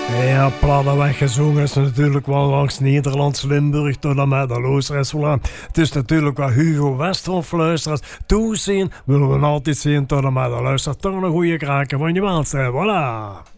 Ja, Platteweg gezongen is natuurlijk wel langs Nederlands Limburg tot en met de Loosreis. Het is natuurlijk wel Hugo Westhoff luisteraars. Toezien willen we altijd zien tot en met de luisteraars. Toch een goede kraken van je welzijn. Voilà.